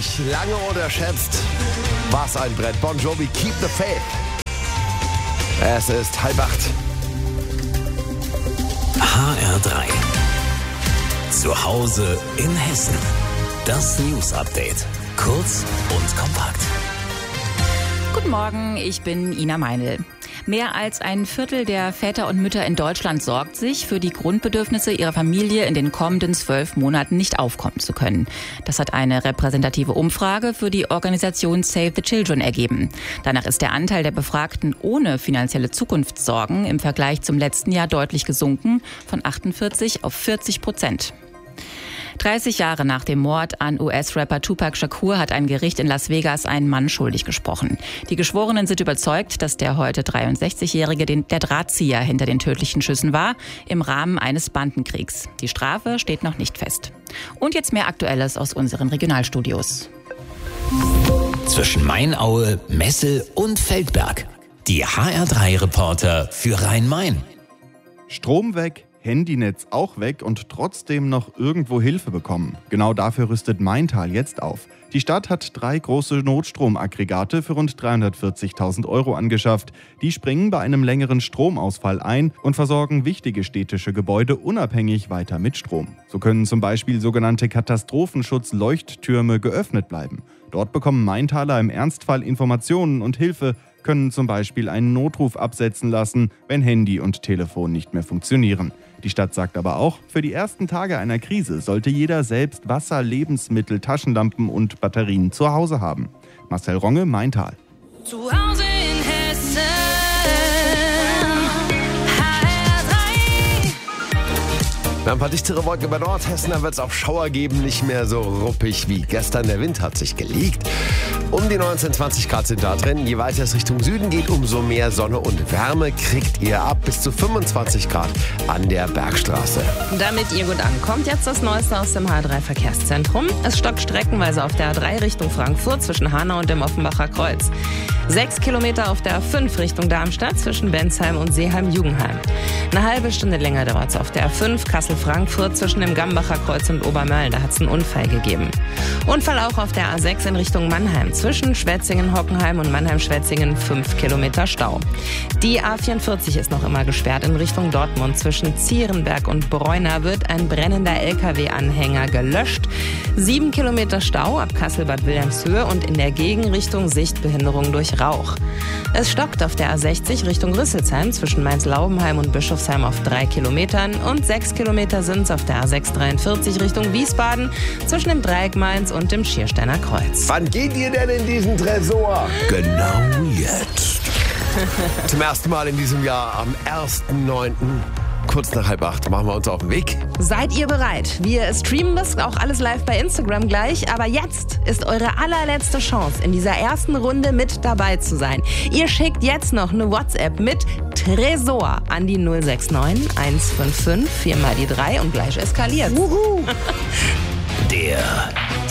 herrlich, lange unterschätzt. Was ein Brett. Bon Jovi, Keep the Faith. Es ist 7:30. HR3. Zu Hause in Hessen. Das News Update. Kurz und kompakt. Guten Morgen, ich bin Ina Meinl. Mehr als ein Viertel der Väter und Mütter in Deutschland sorgt sich, für die Grundbedürfnisse ihrer Familie in den kommenden 12 Monaten nicht aufkommen zu können. Das hat eine repräsentative Umfrage für die Organisation Save the Children ergeben. Danach ist der Anteil der Befragten ohne finanzielle Zukunftssorgen im Vergleich zum letzten Jahr deutlich gesunken, von 48 auf 40%. 30 Jahre nach dem Mord an US-Rapper Tupac Shakur hat ein Gericht in Las Vegas einen Mann schuldig gesprochen. Die Geschworenen sind überzeugt, dass der heute 63-Jährige der Drahtzieher hinter den tödlichen Schüssen war, im Rahmen eines Bandenkriegs. Die Strafe steht noch nicht fest. Und jetzt mehr Aktuelles aus unseren Regionalstudios. Zwischen Mainaue, Messel und Feldberg. Die HR3-Reporter für Rhein-Main. Strom weg, Handynetz auch weg und trotzdem noch irgendwo Hilfe bekommen. Genau dafür rüstet Maintal jetzt auf. Die Stadt hat 3 große Notstromaggregate für rund 340.000 € angeschafft. Die springen bei einem längeren Stromausfall ein und versorgen wichtige städtische Gebäude unabhängig weiter mit Strom. So können zum Beispiel sogenannte Katastrophenschutz-Leuchttürme geöffnet bleiben. Dort bekommen Maintaler im Ernstfall Informationen und Hilfe, können zum Beispiel einen Notruf absetzen lassen, wenn Handy und Telefon nicht mehr funktionieren. Die Stadt sagt aber auch, für die ersten Tage einer Krise sollte jeder selbst Wasser, Lebensmittel, Taschenlampen und Batterien zu Hause haben. Marcel Ronge, Maintal. Zu Hause in Hessen. Wir haben ein paar dichtere Wolken über Nordhessen, da wird es auch Schauer geben, nicht mehr so ruppig wie gestern. Der Wind hat sich gelegt. Um die 19, 20 Grad sind da drin. Je weiter es Richtung Süden geht, umso mehr Sonne und Wärme kriegt ihr ab. Bis zu 25 Grad an der Bergstraße. Damit ihr gut ankommt, jetzt das Neueste aus dem H3-Verkehrszentrum. Es stockt streckenweise auf der A3 Richtung Frankfurt zwischen Hanau und dem Offenbacher Kreuz. 6 Kilometer auf der A5 Richtung Darmstadt zwischen Bensheim und Seeheim-Jugenheim. Eine halbe Stunde länger dauert es auf der A5 Kassel-Frankfurt zwischen dem Gambacher Kreuz und Obermölln. Da hat es einen Unfall gegeben. Unfall auch auf der A6 in Richtung Mannheim. Zwischen Schwetzingen-Hockenheim und Mannheim-Schwetzingen 5 Kilometer Stau. Die A44 ist noch immer gesperrt in Richtung Dortmund. Zwischen Zierenberg und Bräuner wird ein brennender LKW-Anhänger gelöscht. 7 Kilometer Stau ab Kassel-Bad Wilhelmshöhe und in der Gegenrichtung Sichtbehinderung durch Rauch. Es stockt auf der A60 Richtung Rüsselsheim zwischen Mainz-Laubenheim und Bischofsheim auf 3 Kilometern und 6 Kilometer sind es auf der A643 Richtung Wiesbaden zwischen dem Dreieck Mainz und dem Schiersteiner Kreuz. Wann geht ihr denn in diesen Tresor? Genau jetzt. Zum ersten Mal in diesem Jahr am 1.9. Kurz nach 7:30 machen wir uns auf den Weg. Seid ihr bereit? Wir streamen das auch alles live bei Instagram gleich, aber jetzt ist eure allerletzte Chance, in dieser ersten Runde mit dabei zu sein. Ihr schickt jetzt noch eine WhatsApp mit Tresor an die 069 155 4 mal die 3 und gleich eskaliert. Der